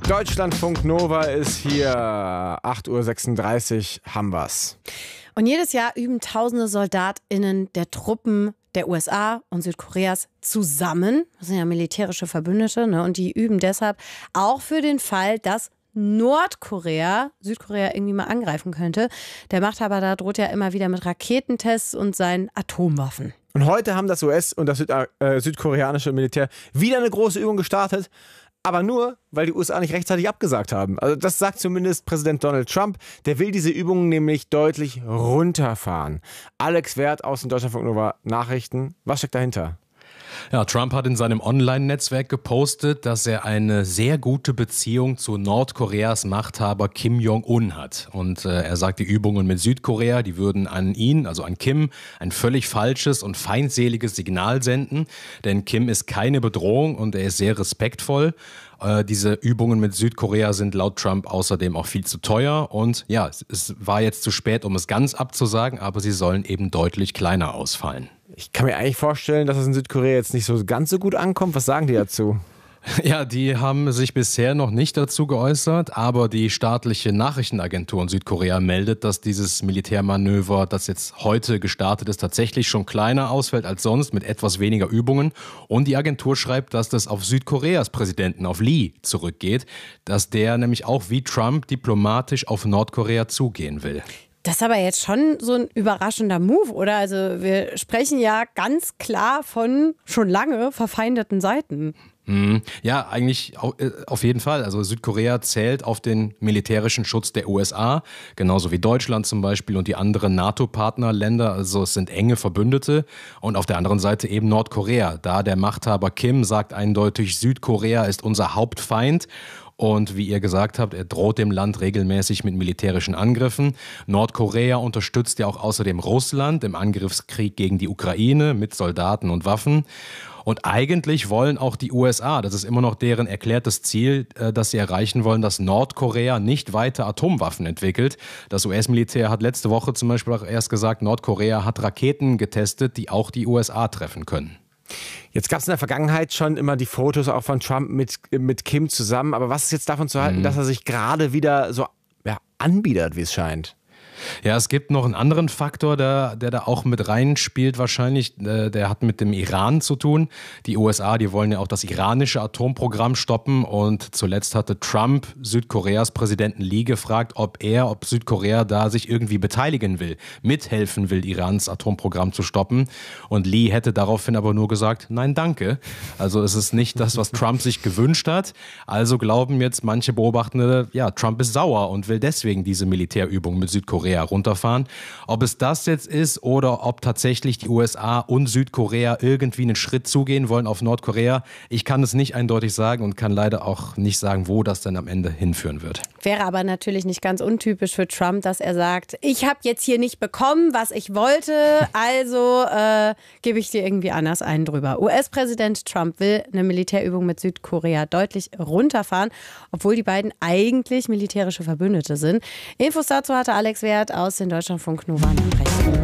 Deutschlandfunk Nova ist hier. 8:36 Uhr haben wir's. Und jedes Jahr üben tausende SoldatInnen der Truppen der USA und Südkoreas zusammen. Das sind ja militärische Verbündete, ne? Und die üben deshalb auch für den Fall, dass Nordkorea Südkorea irgendwie mal angreifen könnte. Der Machthaber da droht ja immer wieder mit Raketentests und seinen Atomwaffen. Und heute haben das US- und das südkoreanische Militär wieder eine große Übung gestartet. Aber nur, weil die USA nicht rechtzeitig abgesagt haben. Also das sagt zumindest Präsident Donald Trump. Der will diese Übungen nämlich deutlich runterfahren. Alex Wert aus den Deutschlandfunk Nova Nachrichten. Was steckt dahinter? Ja, Trump hat in seinem Online-Netzwerk gepostet, dass er eine sehr gute Beziehung zu Nordkoreas Machthaber Kim Jong-un hat. Und er sagt, die Übungen mit Südkorea, die würden an ihn, also an Kim, ein völlig falsches und feindseliges Signal senden. Denn Kim ist keine Bedrohung und er ist sehr respektvoll. Diese Übungen mit Südkorea sind laut Trump außerdem auch viel zu teuer. Und ja, es war jetzt zu spät, um es ganz abzusagen, aber sie sollen eben deutlich kleiner ausfallen. Ich kann mir eigentlich vorstellen, dass es in Südkorea jetzt nicht so ganz so gut ankommt. Was sagen die dazu? Ja, die haben sich bisher noch nicht dazu geäußert, aber die staatliche Nachrichtenagentur in Südkorea meldet, dass dieses Militärmanöver, das jetzt heute gestartet ist, tatsächlich schon kleiner ausfällt als sonst, mit etwas weniger Übungen. Und die Agentur schreibt, dass das auf Südkoreas Präsidenten, auf Lee, zurückgeht, dass der nämlich auch wie Trump diplomatisch auf Nordkorea zugehen will. Das ist aber jetzt schon so ein überraschender Move, oder? Also wir sprechen ja ganz klar von schon lange verfeindeten Seiten. Ja, eigentlich auf jeden Fall. Also Südkorea zählt auf den militärischen Schutz der USA, genauso wie Deutschland zum Beispiel und die anderen NATO-Partnerländer. Also es sind enge Verbündete. Und auf der anderen Seite eben Nordkorea. Da der Machthaber Kim sagt eindeutig, Südkorea ist unser Hauptfeind. Und wie ihr gesagt habt, er droht dem Land regelmäßig mit militärischen Angriffen. Nordkorea unterstützt ja auch außerdem Russland im Angriffskrieg gegen die Ukraine mit Soldaten und Waffen. Und eigentlich wollen auch die USA, das ist immer noch deren erklärtes Ziel, dass sie erreichen wollen, dass Nordkorea nicht weiter Atomwaffen entwickelt. Das US-Militär hat letzte Woche zum Beispiel auch erst gesagt, Nordkorea hat Raketen getestet, die auch die USA treffen können. Jetzt gab es in der Vergangenheit schon immer die Fotos auch von Trump mit Kim zusammen. Aber was ist jetzt davon zu halten, dass er sich gerade wieder so anbietet, wie es scheint? Ja, es gibt noch einen anderen Faktor, der da auch mit reinspielt wahrscheinlich. Der hat mit dem Iran zu tun. Die USA, die wollen ja auch das iranische Atomprogramm stoppen. Und zuletzt hatte Trump Südkoreas Präsidenten Lee gefragt, ob Südkorea da sich irgendwie beteiligen will, mithelfen will, Irans Atomprogramm zu stoppen. Und Lee hätte daraufhin aber nur gesagt, nein, danke. Also es ist nicht das, was Trump sich gewünscht hat. Also glauben jetzt manche Beobachtende, ja, Trump ist sauer und will deswegen diese Militärübung mit Südkorea runterfahren. Ob es das jetzt ist oder ob tatsächlich die USA und Südkorea irgendwie einen Schritt zugehen wollen auf Nordkorea, ich kann es nicht eindeutig sagen und kann leider auch nicht sagen, wo das dann am Ende hinführen wird. Wäre aber natürlich nicht ganz untypisch für Trump, dass er sagt, ich habe jetzt hier nicht bekommen, was ich wollte, also gebe ich dir irgendwie anders einen drüber. US-Präsident Trump will eine Militärübung mit Südkorea deutlich runterfahren, obwohl die beiden eigentlich militärische Verbündete sind. Infos dazu hatte Alex Wert aus den Deutschlandfunk Nova Nachrichten.